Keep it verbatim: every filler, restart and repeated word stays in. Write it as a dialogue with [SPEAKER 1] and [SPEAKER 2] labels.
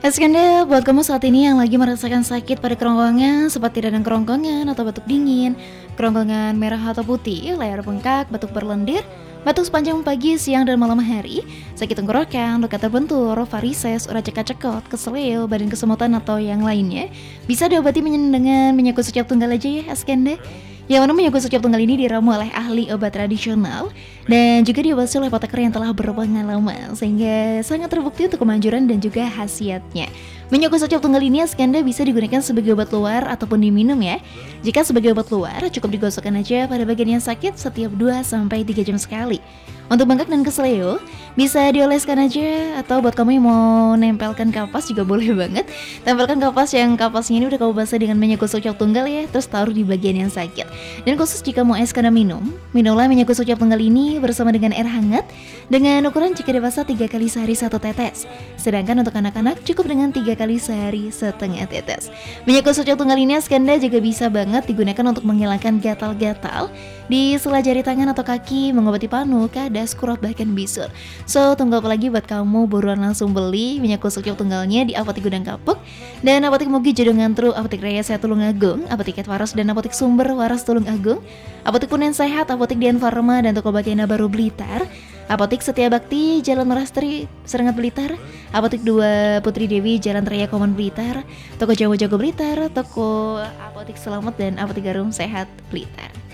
[SPEAKER 1] Eskanda, buat kamu saat ini yang lagi merasakan sakit pada kerongkongan seperti radang kerongkongan atau batuk dingin, kerongkongan merah atau putih, leher bengkak, batuk berlendir, batuk sepanjang pagi, siang, dan malam hari, sakit tenggorokan, luka terbentur, varises, urat cekak-cekot, keseleo, badan kesemutan, atau yang lainnya, bisa diobati dengan minyak gosok cap tunggal aja ya Eskanda. Yang mana minyak gosok cap tunggal ini diramu oleh ahli obat tradisional dan juga diobati oleh apoteker yang telah berpengalaman sehingga sangat terbukti untuk kemanjuran dan juga khasiatnya. Minyak gosok cap tunggal ini Eskanda bisa digunakan sebagai obat luar ataupun diminum ya. Jika sebagai obat luar cukup digosokkan aja pada bagian yang sakit setiap dua sampai tiga jam sekali. Untuk bengkak dan keseleo bisa dioleskan aja, atau buat kamu yang mau nempelkan kapas juga boleh banget. Tempelkan kapas yang kapasnya ini udah kamu basah dengan minyak gosok cap tunggal ya, terus taruh di bagian yang sakit. Dan khusus jika mau Eskanda minum, minumlah minyak gosok cap tunggal ini bersama dengan air hangat dengan ukuran jika dewasa tiga kali sehari satu tetes. Sedangkan untuk anak-anak cukup dengan tiga kali sehari setengah tetes. Minyak gosok cap tunggal ini Eskanda juga bisa banget digunakan untuk menghilangkan gatal-gatal di sela jari tangan atau kaki, mengobati panu, kadas, kurap, bahkan bisul. So, tunggu apa lagi buat kamu buruan langsung beli minyak gosok cap tunggalnya di Apotik Gudang Kapuk dan Apotik Mugi Jodongan Tru, Apotik Raya Sehat Tulungagung, Apotik Ket Waras dan Apotik Sumber Waras Tulungagung, Apotik Punen Sehat, Apotik Dian Farma dan Toko Batiana Baru Blitar, Apotik Setia Bakti, Jalan Merastri, Serengat Blitar, Apotik dua Putri Dewi, Jalan Raya Komen Blitar, Toko Jawa Jago Blitar, Toko Apotik Selamat dan Apotik Garum Sehat Blitar.